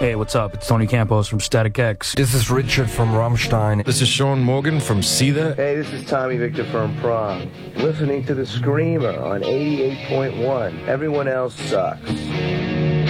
Hey, what's up? It's Tony Campos from Static X. This is Richard from Rammstein. This is Sean Morgan from Seether. Hey, this is Tommy Victor from Prong. Listening to The Screamer on 88.1. Everyone else sucks.